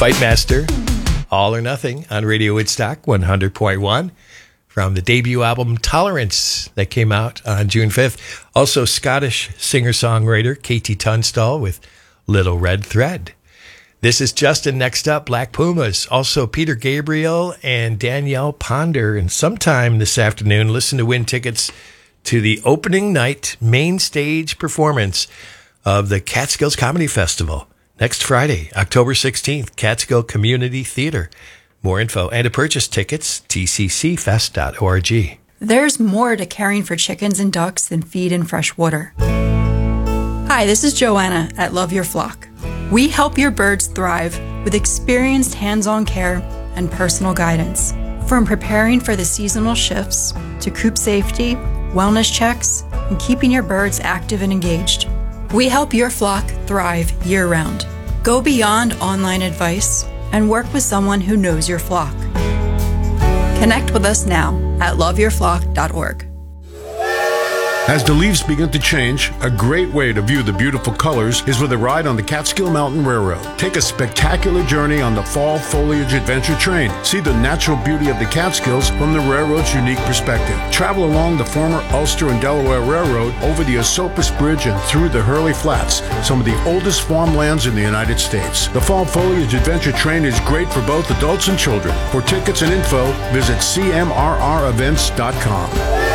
Fightmaster, All or Nothing on Radio Woodstock 100.1 from the debut album Tolerance that came out on June 5th. Also Scottish singer-songwriter Katie Tunstall with Little Red Thread. This is Justin. Next up, Black Pumas. Also Peter Gabriel and Danielle Ponder. And sometime this afternoon, listen to win tickets to the opening night main stage performance of the Catskills Comedy Festival. Next Friday, October 16th, Catskill Community Theater. More info and to purchase tickets, tccfest.org. There's more to caring for chickens and ducks than feed and fresh water. Hi, this is Joanna at Love Your Flock. We help your birds thrive with experienced hands-on care and personal guidance. From preparing for the seasonal shifts to coop safety, wellness checks, and keeping your birds active and engaged. We help your flock thrive year-round. Go beyond online advice and work with someone who knows your flock. Connect with us now at loveyourflock.org. As the leaves begin to change, a great way to view the beautiful colors is with a ride on the Catskill Mountain Railroad. Take a spectacular journey on the Fall Foliage Adventure Train. See the natural beauty of the Catskills from the railroad's unique perspective. Travel along the former Ulster and Delaware Railroad over the Esopus Bridge and through the Hurley Flats, some of the oldest farmlands in the United States. The Fall Foliage Adventure Train is great for both adults and children. For tickets and info, visit cmrrevents.com.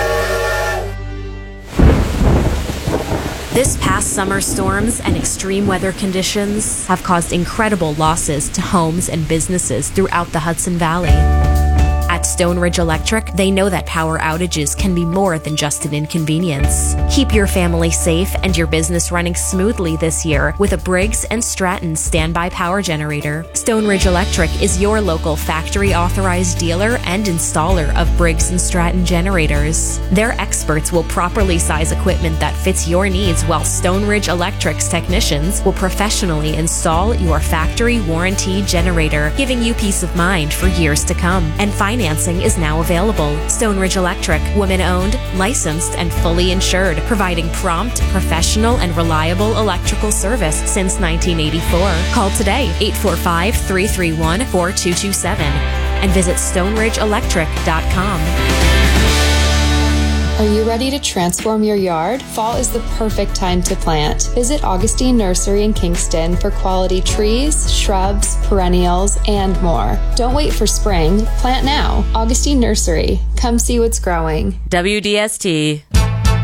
This past summer, storms and extreme weather conditions have caused incredible losses to homes and businesses throughout the Hudson Valley. At Stone Ridge Electric, they know that power outages can be more than just an inconvenience. Keep your family safe and your business running smoothly this year with a Briggs & Stratton standby power generator. Stone Ridge Electric is your local factory-authorized dealer and installer of Briggs & Stratton generators. Their experts will properly size equipment that fits your needs, while Stone Ridge Electric's technicians will professionally install your factory warranty generator, giving you peace of mind for years to come. And financing is now available. Stone Ridge Electric, women-owned, licensed, and fully insured, providing prompt, professional, and reliable electrical service since 1984. Call today, 845-331-4227, and visit stoneridgeelectric.com. Are you ready to transform your yard? Fall is the perfect time to plant. Visit Augustine Nursery in Kingston for quality trees, shrubs, perennials, and more. Don't wait for spring. Plant now. Augustine Nursery. Come see what's growing. WDST.